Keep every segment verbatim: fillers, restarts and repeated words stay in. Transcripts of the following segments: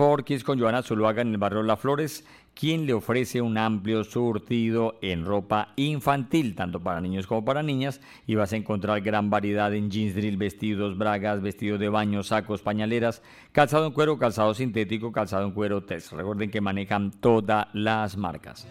Flor Kids con Joana Zuluaga en el barrio Las Flores, quien le ofrece un amplio surtido en ropa infantil, tanto para niños como para niñas, y vas a encontrar gran variedad en jeans drill, vestidos, bragas, vestidos de baño, sacos, pañaleras, calzado en cuero, calzado sintético, calzado en cuero test. Recuerden que manejan todas las marcas.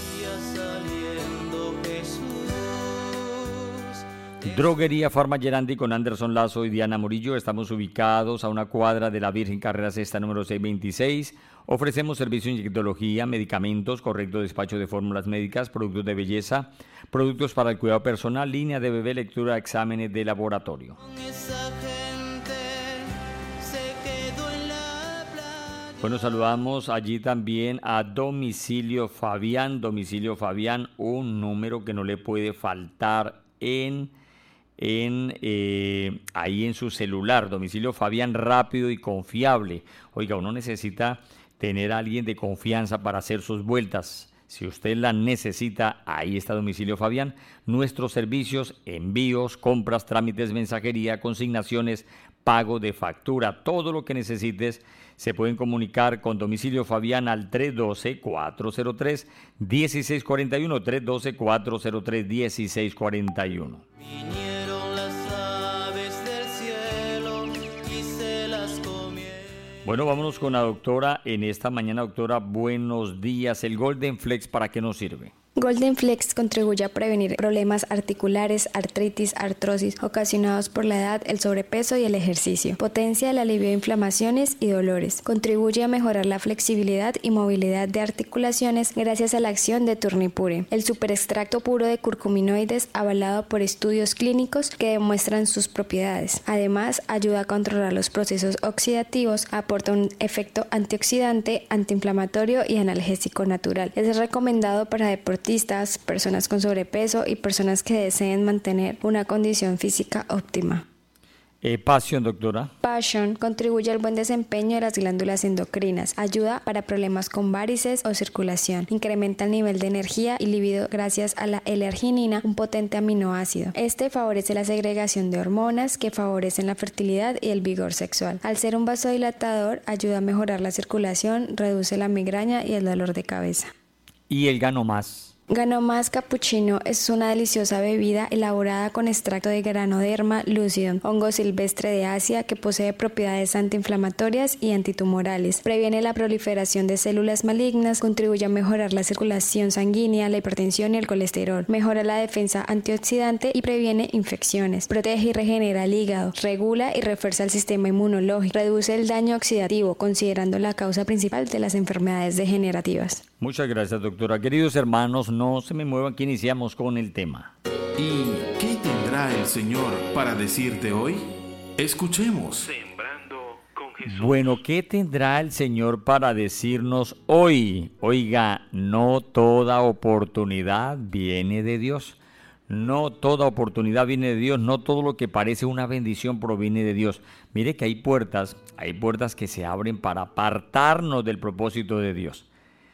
Droguería Farma Gerandi con Anderson Lazo y Diana Murillo. Estamos ubicados a una cuadra de la Virgen Carrera Sexta número seiscientos veintiséis. Ofrecemos servicio de inyectología, medicamentos, correcto despacho de fórmulas médicas, productos de belleza, productos para el cuidado personal, línea de bebé, lectura, exámenes de laboratorio. Bueno, saludamos allí también a Domicilio Fabián. Domicilio Fabián, un número que no le puede faltar en... En, eh, ahí en su celular. Domicilio Fabián, rápido y confiable. Oiga, uno necesita tener a alguien de confianza para hacer sus vueltas. Si usted la necesita, ahí está Domicilio Fabián. Nuestros servicios, envíos, compras, trámites, mensajería, consignaciones, pago de factura, todo lo que necesites, se pueden comunicar con Domicilio Fabián al tres uno dos, cuatro cero tres, uno seis cuatro uno, tres uno dos, cuatro cero tres, uno seis cuatro uno. Bueno, vámonos con la doctora en esta mañana. Doctora, buenos días. ¿El Golden Flex para qué nos sirve? Golden Flex contribuye a prevenir problemas articulares, artritis, artrosis ocasionados por la edad, el sobrepeso y el ejercicio. Potencia el alivio de inflamaciones y dolores. Contribuye a mejorar la flexibilidad y movilidad de articulaciones gracias a la acción de Turnipure, el superextracto puro de curcuminoides avalado por estudios clínicos que demuestran sus propiedades. Además, ayuda a controlar los procesos oxidativos, aporta un efecto antioxidante, antiinflamatorio y analgésico natural. Es recomendado para deportistas, personas con sobrepeso y personas que deseen mantener una condición física óptima. Eh, Passion, doctora. Passion contribuye al buen desempeño de las glándulas endocrinas, ayuda para problemas con varices o circulación, incrementa el nivel de energía y libido gracias a la L-arginina, un potente aminoácido. Este favorece la segregación de hormonas que favorecen la fertilidad y el vigor sexual. Al ser un vasodilatador, ayuda a mejorar la circulación, reduce la migraña y el dolor de cabeza. ¿Y el Gano Más? Gano Más Cappuccino es una deliciosa bebida elaborada con extracto de Granoderma lucidum, hongo silvestre de Asia que posee propiedades antiinflamatorias y antitumorales. Previene la proliferación de células malignas, contribuye a mejorar la circulación sanguínea, la hipertensión y el colesterol. Mejora la defensa antioxidante y previene infecciones. Protege y regenera el hígado, regula y refuerza el sistema inmunológico. Reduce el daño oxidativo, considerando la causa principal de las enfermedades degenerativas. Muchas gracias, doctora. Queridos hermanos, no se me muevan que iniciamos con el tema. ¿Y qué tendrá el Señor para decirte hoy? Escuchemos. Sembrando con Jesús. Bueno, ¿qué tendrá el Señor para decirnos hoy? Oiga, no toda oportunidad viene de Dios. No toda oportunidad viene de Dios. No todo lo que parece una bendición proviene de Dios. Mire que hay puertas, hay puertas que se abren para apartarnos del propósito de Dios.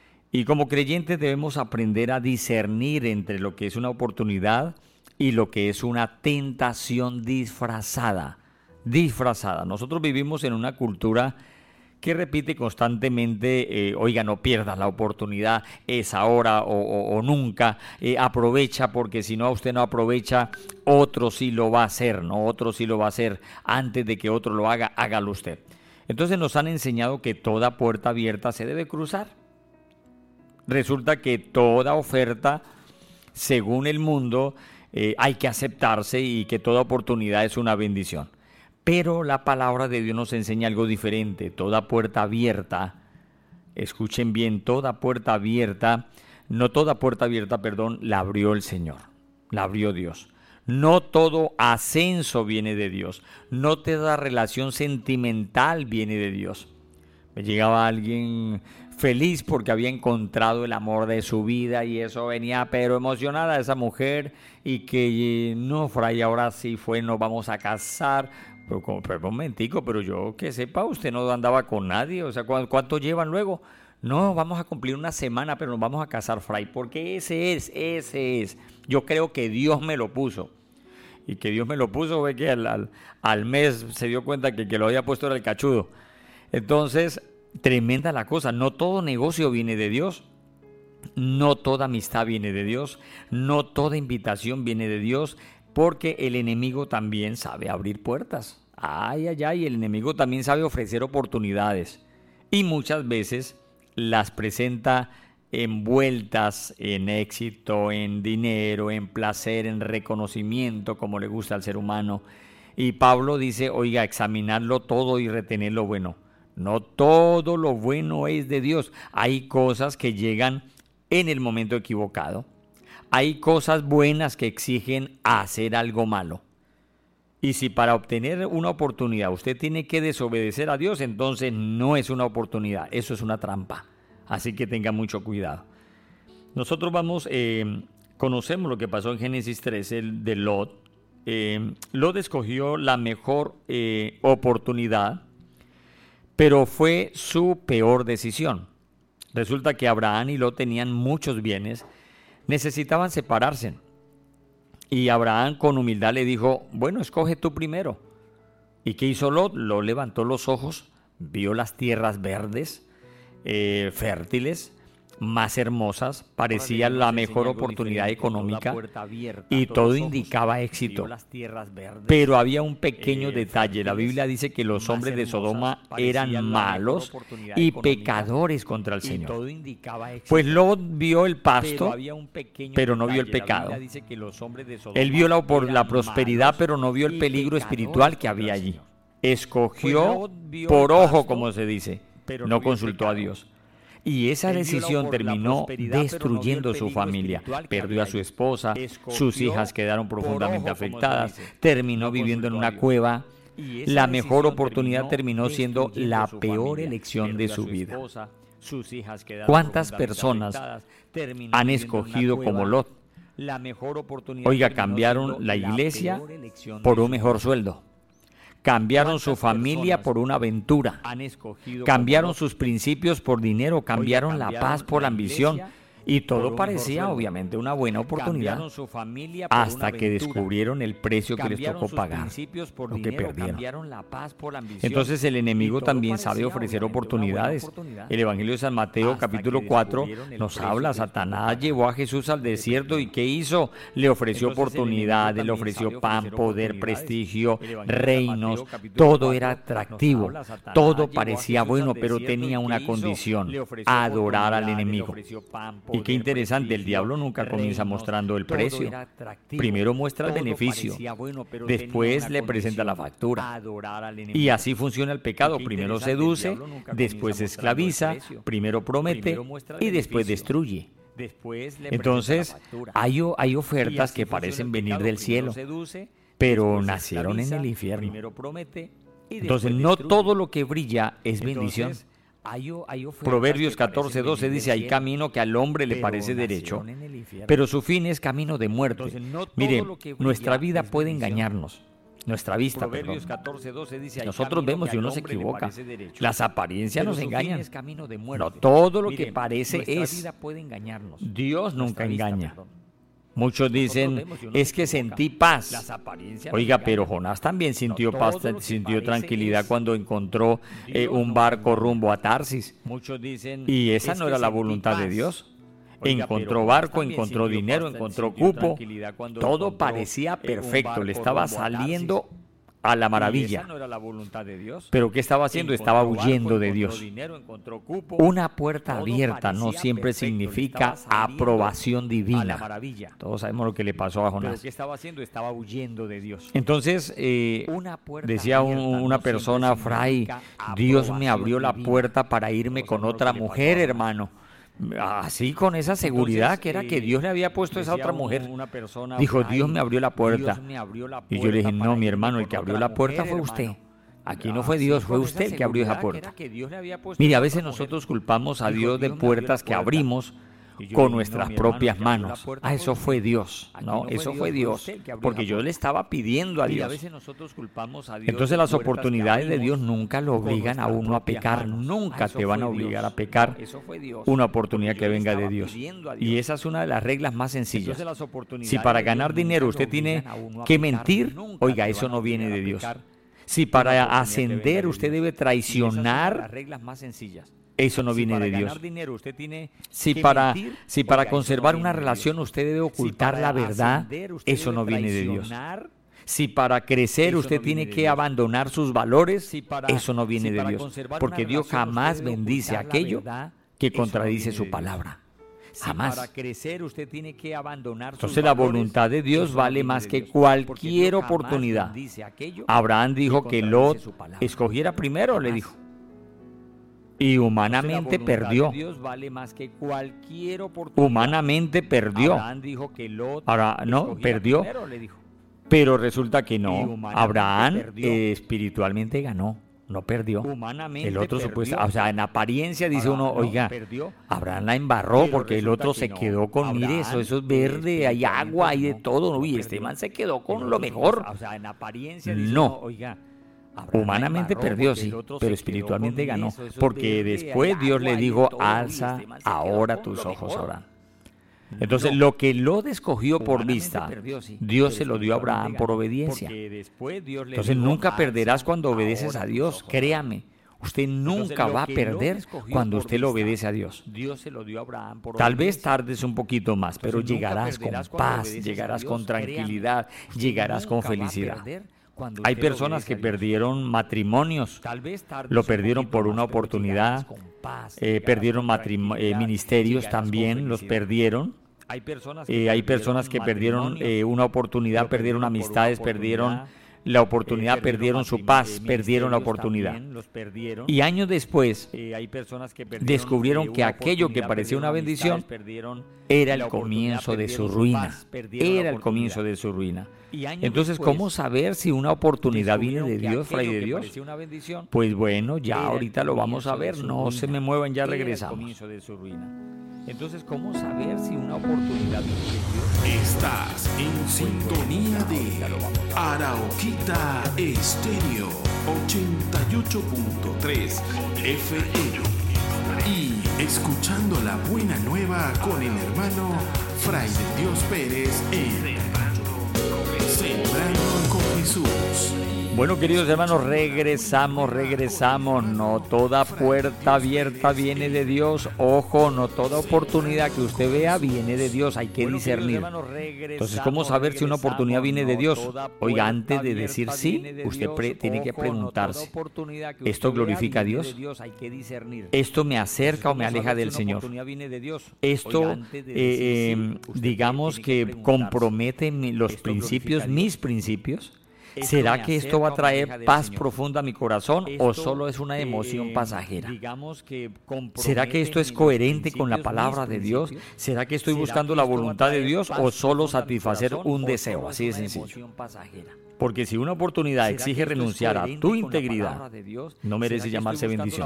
Y como creyentes debemos aprender a discernir entre lo que es una oportunidad y lo que es una tentación disfrazada. Disfrazada. Nosotros vivimos en una cultura que repite constantemente, eh, oiga, no pierdas la oportunidad, es ahora o, o, o nunca, eh, aprovecha porque si no usted no aprovecha, otro sí lo va a hacer, ¿no? Otro sí lo va a hacer, antes de que otro lo haga, hágalo usted. Entonces nos han enseñado que toda puerta abierta se debe cruzar. Resulta que toda oferta, según el mundo, eh, hay que aceptarse y que toda oportunidad es una bendición. Pero la palabra de Dios nos enseña algo diferente. Toda puerta abierta, escuchen bien, toda puerta abierta, no toda puerta abierta, perdón, la abrió el Señor, la abrió Dios. No todo ascenso viene de Dios, no toda relación sentimental viene de Dios. Me llegaba alguien feliz porque había encontrado el amor de su vida y eso venía pero emocionada esa mujer y que no, fray, ahora sí fue, nos vamos a casar. Pero, como, pero un momentico, pero yo que sepa, usted no andaba con nadie, o sea, ¿cu- ¿cuánto llevan luego? No, vamos a cumplir una semana, pero nos vamos a casar, fray, porque ese es, ese es. Yo creo que Dios me lo puso. Y que Dios me lo puso, ve que al, al, al mes se dio cuenta que, que lo había puesto era el cachudo. Entonces, tremenda la cosa. No todo negocio viene de Dios. No toda amistad viene de Dios. No toda invitación viene de Dios. Porque el enemigo también sabe abrir puertas. Ay, ay, ay. El enemigo también sabe ofrecer oportunidades. Y muchas veces las presenta envueltas en éxito, en dinero, en placer, en reconocimiento, como le gusta al ser humano. Y Pablo dice, oiga, examinarlo todo y retener lo bueno. No todo lo bueno es de Dios. Hay cosas que llegan en el momento equivocado. Hay cosas buenas que exigen hacer algo malo. Y si para obtener una oportunidad usted tiene que desobedecer a Dios, entonces no es una oportunidad, eso es una trampa. Así que tenga mucho cuidado. Nosotros vamos, eh, conocemos lo que pasó en Génesis trece el de Lot. Eh, Lot escogió la mejor eh, oportunidad, pero fue su peor decisión. Resulta que Abraham y Lot tenían muchos bienes, necesitaban separarse. Y Abraham con humildad le dijo, bueno, escoge tú primero. ¿Y qué hizo Lot? Lot levantó los ojos, vio las tierras verdes, eh, fértiles, más hermosas, parecía la mejor oportunidad económica y todo indicaba éxito. Pero había un pequeño detalle. La Biblia dice que los hombres de Sodoma eran malos y pecadores contra el Señor. Pues Lot vio el pasto, pero no vio el pecado. Él vio la, la prosperidad, pero no vio el peligro espiritual que había allí. Escogió por ojo, como se dice, no consultó a Dios. Y esa decisión terminó destruyendo su familia. Perdió a su esposa, sus hijas quedaron profundamente afectadas, terminó viviendo en una cueva. La mejor oportunidad terminó siendo la peor elección de su vida. ¿Cuántas personas han escogido como Lot? Oiga, cambiaron la iglesia por un mejor sueldo. Cambiaron su familia por una aventura, cambiaron sus principios por dinero, cambiaron la paz por la ambición, y todo parecía obviamente una buena oportunidad hasta que descubrieron el precio que les tocó pagar, lo que perdieron. Entonces el enemigo también sabe ofrecer oportunidades. El Evangelio de San Mateo capítulo cuatro nos habla, Satanás llevó a Jesús al desierto y ¿qué hizo? Le ofreció oportunidades, le ofreció pan, poder, prestigio, reinos, todo era atractivo, todo parecía bueno, pero tenía una condición, adorar al enemigo. Y qué interesante, el diablo nunca comienza mostrando el precio. Primero muestra el beneficio, después le presenta la factura. Y así funciona el pecado. Primero seduce, después esclaviza, primero promete y después destruye. Entonces, hay, hay ofertas que parecen venir del cielo, pero nacieron en el infierno. Entonces, no todo lo que brilla es bendición. Proverbios catorce doce dice, hay camino que al hombre le parece derecho, pero su fin es camino de muerte. Mire, nuestra vida puede engañarnos, nuestra vista, perdón. Nosotros vemos y uno se equivoca. Las apariencias nos engañan. No todo lo que parece es. Dios nunca engaña. Muchos dicen, es que sentí paz. Oiga, pero Jonás también sintió paz, sintió tranquilidad cuando encontró eh, un barco rumbo a Tarsis. Y esa no era la voluntad de Dios. Encontró barco, encontró dinero, encontró cupo. Todo parecía perfecto, le estaba saliendo a la maravilla. Pero ¿qué estaba haciendo? Estaba huyendo de Dios. Una puerta abierta no siempre significa aprobación divina. Todos sabemos lo que le pasó a Jonás. Entonces, eh, decía un, una persona, Fray, Dios me abrió la puerta para irme con otra mujer, hermano. Así, con esa seguridad que era que Dios le había puesto a esa otra mujer. Dijo, Dios me abrió la puerta. Y yo le dije, no, mi hermano, el que abrió la puerta fue usted. Aquí no fue Dios, fue usted el que abrió esa puerta. Mire, a veces nosotros culpamos a Dios de puertas que abrimos con nuestras propias manos. Ah, eso fue Dios. No, eso fue Dios, porque yo le estaba pidiendo a Dios. Entonces las oportunidades de Dios nunca lo obligan a uno a pecar, nunca te van a obligar a pecar una oportunidad que venga de Dios. Y esa es una de las reglas más sencillas. Si para ganar dinero usted tiene que mentir, oiga, eso no viene de Dios. Si para ascender usted debe traicionar las reglas más sencillas, eso no viene de Dios. Si para, si para conservar una relación usted debe ocultar la verdad, eso no viene de Dios. Si para crecer usted tiene que abandonar sus valores, eso no viene de Dios. Porque Dios jamás bendice aquello que contradice su palabra. Jamás. Para crecer usted tiene que abandonar. Entonces la voluntad de Dios vale más que cualquier oportunidad. Abraham dijo que Lot escogiera primero, le dijo. Y humanamente perdió. Humanamente perdió. Ahora, no, perdió. Pero resulta que no. Abraham eh, espiritualmente ganó. No perdió. El otro supuestamente, o sea, en apariencia dice uno, oiga, Abraham la embarró porque el otro se quedó con, mire, eso, eso es verde, hay agua, hay de todo. Uy, este man se quedó con lo mejor. No. Humanamente perdió, sí, pero espiritualmente ganó. Porque después Dios le dijo, alza ahora tus ojos, Abraham. Entonces, lo que Lot escogió por vista, Dios se lo dio a Abraham por obediencia. Entonces, nunca perderás cuando obedeces a Dios, créame. Usted nunca va a perder cuando usted le obedece a Dios. Tal vez tardes un poquito más, pero llegarás con paz, llegarás con tranquilidad, llegarás con felicidad. Hay personas que perdieron matrimonios, lo perdieron por una oportunidad, eh, perdieron eh, ministerios también, los perdieron. Eh, hay personas que perdieron eh, una oportunidad, perdieron amistades, perdieron la oportunidad, perdieron su paz, perdieron la oportunidad. Y años después descubrieron que aquello que parecía una bendición era el comienzo de su ruina. Era el comienzo de su ruina. Entonces, ¿cómo saber si una oportunidad viene de Dios, Fray de Dios? Pues bueno, ya ahorita lo vamos a ver. No se me muevan, ya regresamos. Entonces, ¿cómo saber si una oportunidad viene de Dios? Estás en sintonía de Arauquita Estéreo ochenta y ocho punto tres F M y escuchando la buena nueva con el hermano Fray de Dios Pérez en Sembrando con Jesús. Bueno, queridos hermanos, regresamos, regresamos. No toda puerta abierta viene de Dios. Ojo, no toda oportunidad que usted vea viene de Dios. Hay que discernir. Entonces, ¿cómo saber si una oportunidad viene de Dios? Oiga, antes de decir sí, usted pre- tiene que preguntarse, ¿esto glorifica a Dios? ¿Esto me acerca o me aleja del Señor? ¿Esto, eh, eh, digamos que compromete los principios, mis principios? ¿Será que esto va a traer paz profunda a mi corazón o solo es una emoción pasajera? ¿Será que esto es coherente con la palabra de Dios? ¿Será que estoy buscando la voluntad de Dios o solo satisfacer un deseo? Así de sencillo. Porque si una oportunidad exige renunciar a tu integridad, no merece llamarse bendición.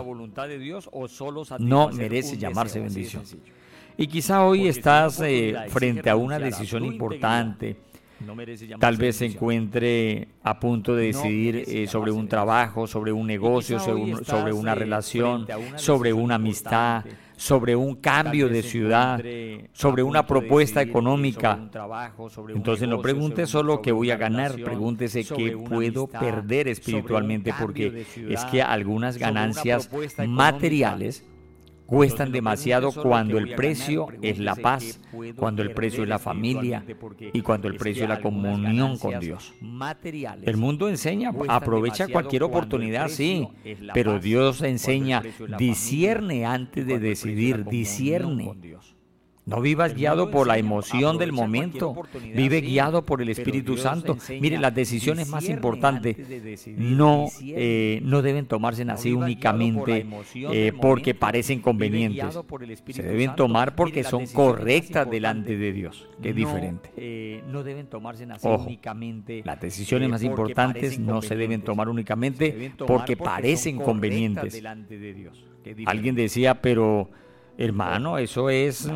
No merece llamarse bendición. Y quizá hoy estás eh, frente a una decisión importante. Tal vez se encuentre a punto de decidir eh, sobre un trabajo, sobre un negocio, sobre, un, sobre una relación, sobre una amistad, sobre un cambio de ciudad, sobre una propuesta económica. Entonces no pregunte solo qué voy a ganar, pregúntese qué puedo perder espiritualmente, porque es que algunas ganancias materiales cuestan demasiado cuando el precio es la paz, cuando el precio es la familia y cuando el precio es la comunión con Dios. El mundo enseña, aprovecha cualquier oportunidad, sí, pero Dios enseña, discierne antes de decidir, discierne. No vivas guiado por la emoción del momento, vive guiado por el Espíritu Santo. Mire, las decisiones más importantes no, eh, no deben tomarse así únicamente eh, porque parecen convenientes. Se deben tomar porque son correctas delante de Dios, que es diferente. Ojo, las decisiones más importantes no se deben tomar únicamente porque parecen convenientes. Alguien decía, pero... hermano, eso es,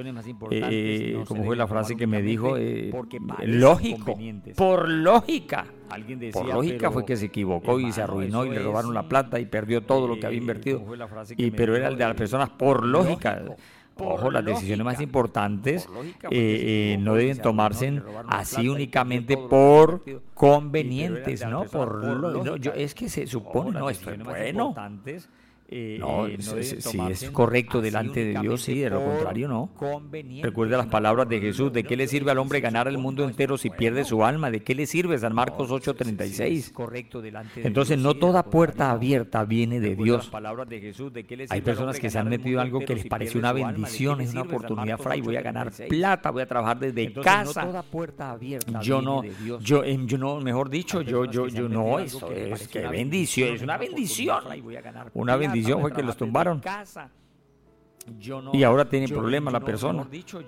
eh, ¿cómo fue la frase que me dijo? Eh, lógico, por lógica. Por lógica fue que se equivocó y se arruinó y le robaron la plata y perdió todo lo que había invertido. Y, pero era el de las personas por lógica. Ojo, las decisiones más importantes eh, eh, no deben tomarse así únicamente por convenientes, ¿no? Por lo, no, yo, es que se supone, no, esto es bueno. No, eh, no si, si es correcto delante de Dios, sí, de lo contrario, no. Recuerda las palabras de Jesús: ¿de qué le sirve al hombre ganar el mundo entero si pierde su alma? ¿De qué le sirve? San Marcos ocho treinta y seis. Entonces, no toda puerta abierta viene de Dios. Hay personas que se han metido algo que les parece una bendición, es una oportunidad, fray, voy a ganar plata, voy a trabajar desde casa. Yo no, yo, yo no, mejor dicho, yo, yo, yo no, esto es que bendición, es una bendición, una bendición. Fue que los tumbaron y ahora tiene problemas la persona.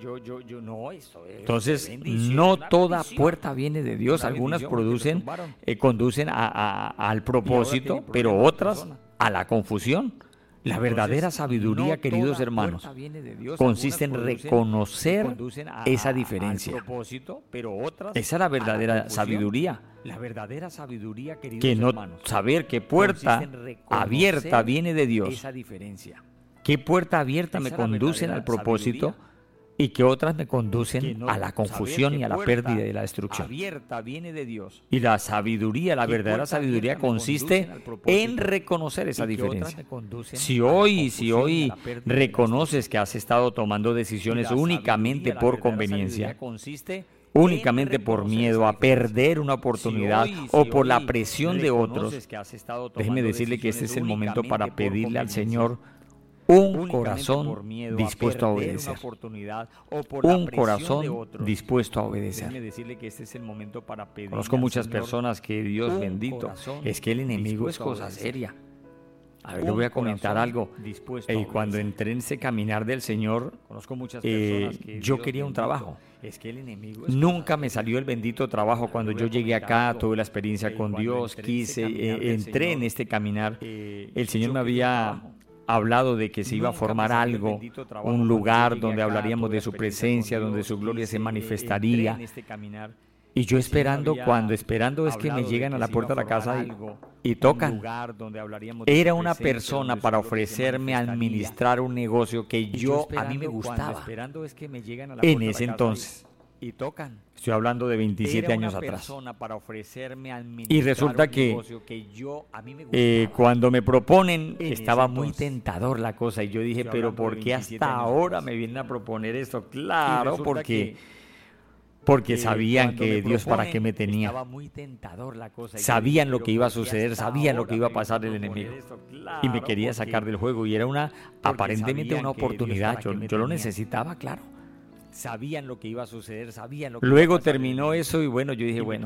Entonces, no toda puerta viene de Dios. Algunas producen, eh, conducen a, a, al propósito, pero otras a la confusión. La verdadera sabiduría, queridos hermanos, consiste en reconocer esa diferencia. Esa es la verdadera sabiduría. La verdadera sabiduría, que no saber qué puerta abierta viene de Dios, qué puerta abierta me conducen al propósito y que otras me conducen a la confusión y a la pérdida y a la destrucción. Y la sabiduría, la verdadera sabiduría consiste en reconocer esa diferencia. Si hoy, si hoy reconoces que has estado tomando decisiones únicamente por conveniencia, únicamente por miedo a perder una oportunidad o por la presión de otros, déjeme decirle que este es el momento para pedirle al Señor un corazón dispuesto a obedecer. Un corazón dispuesto a obedecer. Conozco muchas personas que, Dios bendito, es que el enemigo es cosa seria. A ver, le voy a comentar algo. Eh, cuando entré en ese caminar del Señor, eh, yo quería un trabajo. Nunca me salió el bendito trabajo. Cuando yo llegué acá, tuve la experiencia con Dios, quise, eh, entré en este caminar. El Señor me había hablado de que se iba a formar algo, un lugar donde hablaríamos de su presencia, donde su gloria se manifestaría. Y yo esperando, cuando esperando es que me llegan a la puerta de la casa y, y tocan. Era una persona para ofrecerme a administrar un negocio que yo, a mí me gustaba en ese entonces. Estoy hablando de veintisiete años atrás. Y resulta que eh, cuando me proponen, estaba muy tentador la cosa. Y yo dije, pero ¿por qué hasta ahora me vienen a proponer esto? Claro, porque... Porque sabían que Dios para qué me tenía. Sabían lo que iba a suceder, sabían lo que iba a pasar el enemigo. Y me quería sacar del juego. Y era una, aparentemente una oportunidad. Yo, yo lo necesitaba, claro. Sabían lo que iba a suceder, sabían lo que Luego terminó eso y bueno, yo dije, bueno.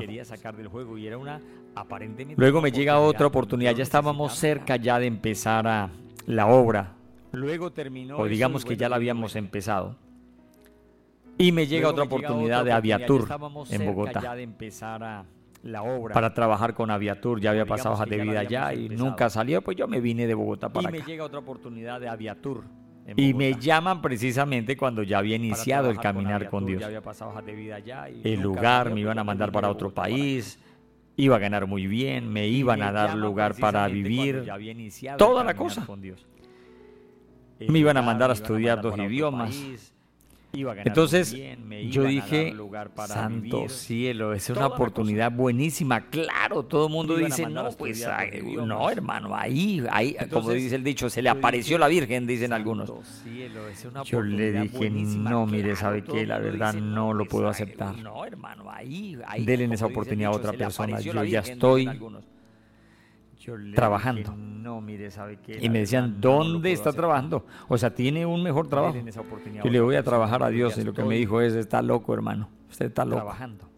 Luego me llega otra oportunidad. Ya estábamos cerca ya de empezar a la obra. Luego terminó. O digamos que ya la habíamos empezado. Y me llega otra oportunidad de Aviatur en Bogotá para trabajar con Aviatur. Ya había pasado hojas de vida allá y nunca salió, pues yo me vine de Bogotá para acá. Y me llega otra oportunidad de Aviatur y me llaman precisamente cuando ya había iniciado el caminar con Dios. El lugar me iban a mandar para otro país, iba a ganar muy bien, me iban a dar lugar para vivir, toda la cosa. Me iban a mandar a estudiar dos idiomas. Entonces yo dije, santo cielo, es una oportunidad buenísima. Claro, todo el mundo dice, no, pues, no, hermano, ahí, ahí, como dice el dicho, se le apareció la Virgen, dicen algunos. Yo le dije, no, mire, ¿sabe qué? La verdad no lo puedo aceptar. Denle esa oportunidad a otra persona, yo ya estoy trabajando. Y me decían, ¿dónde está trabajando? O sea, tiene un mejor trabajo. Yo le voy a trabajar a Dios. Y lo que me dijo es, está loco, hermano. Usted está loco.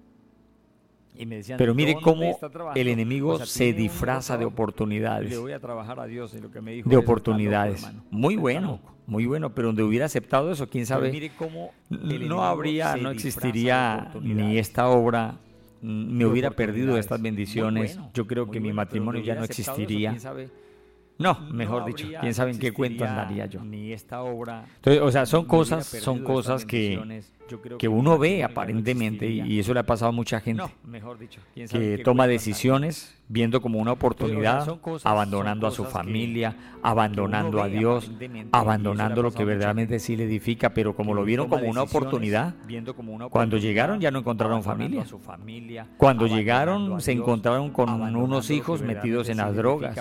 Pero mire cómo el enemigo se disfraza de oportunidades. De oportunidades. Muy bueno, muy bueno. Pero donde hubiera aceptado eso, quién sabe, no habría, no existiría ni esta obra. Me hubiera perdido estas bendiciones. Yo creo que mi matrimonio ya no existiría. No, mejor dicho, quién sabe en qué cuento andaría yo. Ni esta obra. Entonces, o sea, son cosas, son cosas que, que uno ve aparentemente, y eso le ha pasado a mucha gente, que toma decisiones viendo como una oportunidad, abandonando a su familia, abandonando a Dios, abandonando lo que verdaderamente sí le edifica, pero como lo vieron como una oportunidad, cuando llegaron ya no encontraron familia. Cuando llegaron se encontraron con unos hijos metidos en las drogas,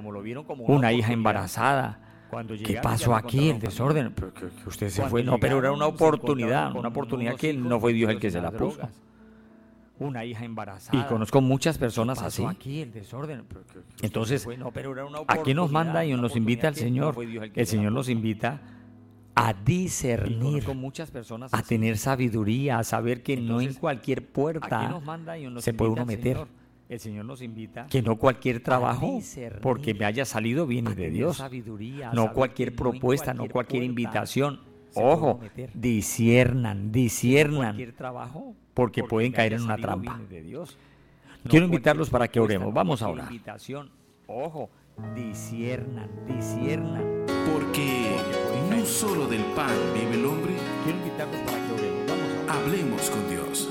una hija embarazada. ¿Qué pasó aquí? El desorden. Pero que, que usted se fue. No, pero era una oportunidad, una oportunidad que no fue Dios el que se la puso. Una hija embarazada. Y conozco muchas personas así. Entonces, aquí nos manda y nos invita el Señor. El Señor nos invita a discernir, a tener sabiduría, a saber que no en cualquier puerta se puede uno meter. El Señor nos invita que no cualquier trabajo, porque me haya salido, viene de Dios. No cualquier propuesta, no cualquier invitación. Ojo, disciernan, disciernan, porque pueden caer en una trampa. Quiero invitarlos para que oremos. Vamos a orar. Ojo, disciernan, disciernan. Porque no solo del pan vive el hombre. Quiero invitarlos para que oremos. Vamos a orar. Hablemos con Dios.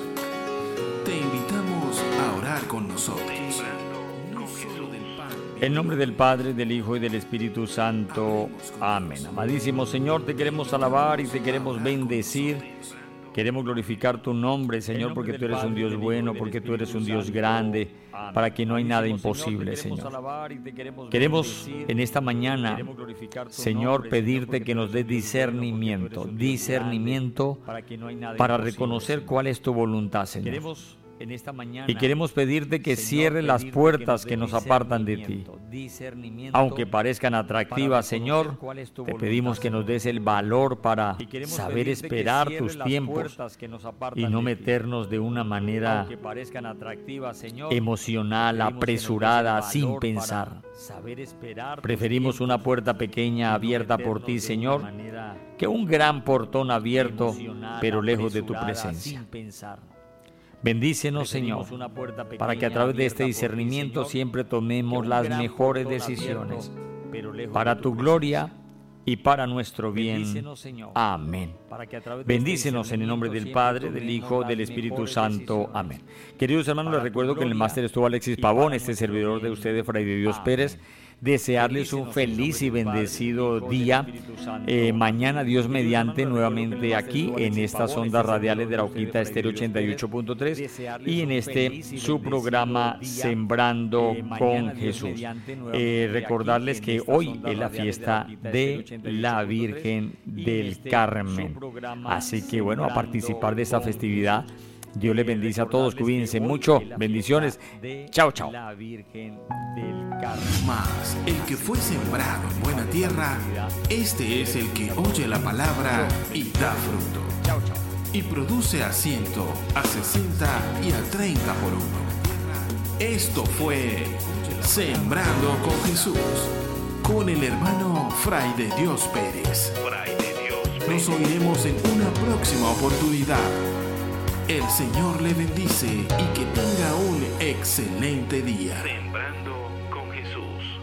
Te invitamos a orar con nosotros. No solo del pan. En nombre del Padre, del Hijo y del Espíritu Santo. Amén. Amadísimo Señor, te queremos alabar y te queremos bendecir. Queremos glorificar tu nombre, Señor, porque tú eres un Dios bueno, porque tú eres un Dios grande, para que no hay nada imposible, Señor. Queremos en esta mañana, Señor, pedirte que nos des discernimiento, discernimiento para reconocer cuál es tu voluntad, Señor. Y queremos pedirte que cierres las puertas que nos apartan de ti. Aunque parezcan atractivas, Señor, te pedimos que nos des el valor para saber esperar tus tiempos y no meternos de una manera emocional, apresurada, sin pensar. Preferimos una puerta pequeña abierta por ti, Señor, que un gran portón abierto, pero lejos de tu presencia. Bendícenos, Señor, para que a través de este discernimiento siempre tomemos las mejores decisiones para tu gloria y para nuestro bien. Amén. Bendícenos en el nombre del Padre, del Hijo, del Espíritu Santo. Amén. Queridos hermanos, les recuerdo que en el máster estuvo Alexis Pavón, este servidor de ustedes, Fray de Dios Pérez. Desearles un feliz y bendecido día. Eh, mañana, Dios mediante, nuevamente aquí en estas ondas radiales de Arauquita Estéreo ochenta y ocho punto tres y en este su programa Sembrando con Jesús. Eh, recordarles que hoy es la fiesta de la Virgen del Carmen. Así que bueno, a participar de esta festividad. Dios les bendice a todos, cuídense mucho, bendiciones, chao, chao. Mas el que fue sembrado en buena tierra, este es el que oye la palabra y da fruto, y produce a ciento, a sesenta y a treinta por uno. Esto fue Sembrando con Jesús, con el hermano Fray de Dios Pérez. Nos oiremos en una próxima oportunidad. El Señor le bendice y que tenga un excelente día. Sembrando con Jesús.